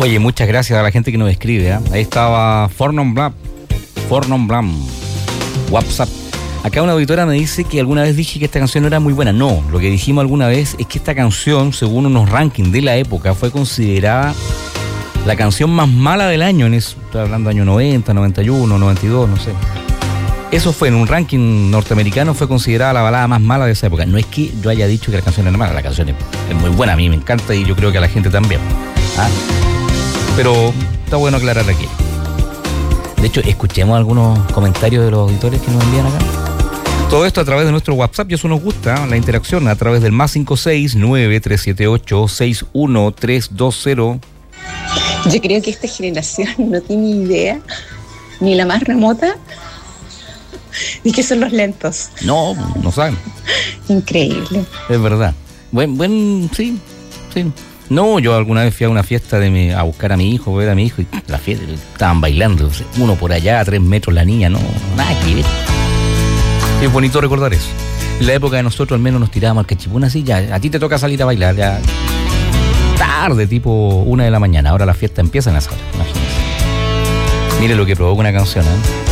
Oye, muchas gracias a la gente que nos escribe, ¿eh? Ahí estaba Fornon Blam, WhatsApp. Acá una auditora me dice que alguna vez dije que esta canción no era muy buena. No, lo que dijimos alguna vez es que esta canción, según unos rankings de la época, fue considerada la canción más mala del año. Estoy hablando de año 90, 91, 92, no sé. Eso fue en un ranking norteamericano, fue considerada la balada más mala de esa época. No es que yo haya dicho que la canción era mala, la canción es muy buena, a mí me encanta y yo creo que a la gente también. ¿Ah? Pero está bueno aclarar aquí. De hecho, escuchemos algunos comentarios de los auditores que nos envían acá. Todo esto a través de nuestro WhatsApp, y eso nos gusta, la interacción a través del +569-378-61320. Yo creo que esta generación no tiene idea, ni la más remota, de qué son los lentos. No saben. Increíble. Es verdad. Sí. No, yo alguna vez fui a una fiesta a buscar a mi hijo, ver a mi hijo, y la fiesta estaban bailando, uno por allá a 3 metros la niña, no, nada que ver. Es bonito recordar eso. En la época de nosotros al menos nos tirábamos al cachipún así, ya, a ti te toca salir a bailar, ya tarde, tipo 1 de la mañana, ahora la fiesta empieza en las horas, imagínense. Mire lo que provoca una canción, ¿eh?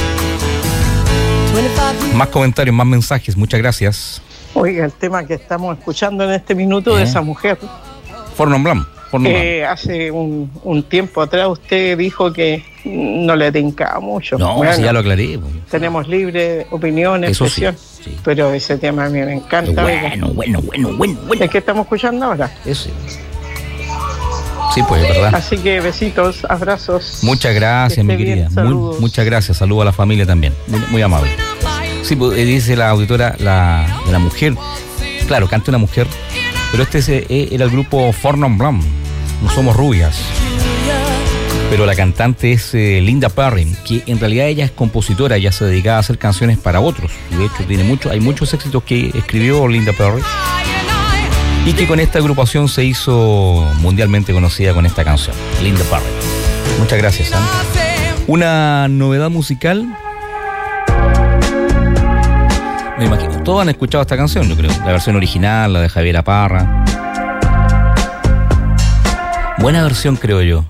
Más comentarios, más mensajes, muchas gracias. Oiga, el tema que estamos escuchando en este minuto de esa mujer. Fornon Blam. Hace un tiempo atrás usted dijo que no le tincaba mucho. No, bueno, si ya lo aclaré. Tenemos libre opinión, expresión. Sí. Pero ese tema a mí me encanta. Bueno. ¿Es que estamos escuchando ahora? Eso. Sí, pues, es verdad. Así que besitos, abrazos. Muchas gracias, mi querida. Muchas gracias. Saludos a la familia también. Muy amable. Sí, pues, dice la auditora, la mujer. Claro, canta una mujer. Pero era el grupo Fornon Blam. No somos rubias. Pero la cantante es Linda Perry, que en realidad ella es compositora, ella se dedicaba a hacer canciones para otros. Y de hecho hay muchos éxitos que escribió Linda Perry. Y que con esta agrupación se hizo mundialmente conocida con esta canción, Linda Perry. Muchas gracias, Sam. Una novedad musical. Me imagino, todos han escuchado esta canción, yo creo. La versión original, la de Javiera Parra. Buena versión, creo yo.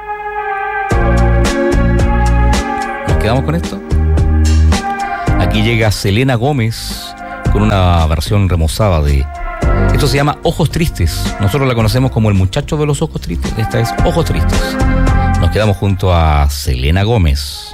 ¿Nos quedamos con esto? Aquí llega Selena Gómez con una versión remozada de... Esto se llama Ojos Tristes. Nosotros la conocemos como el muchacho de los ojos tristes. Esta es Ojos Tristes. Nos quedamos junto a Selena Gómez.